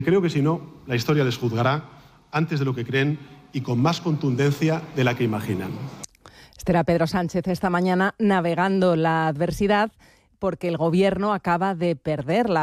Creo que si no, la historia les juzgará antes de lo que creen y con más contundencia de la que imaginan. Este era Pedro Sánchez esta mañana navegando la adversidad porque el Gobierno acaba de perder la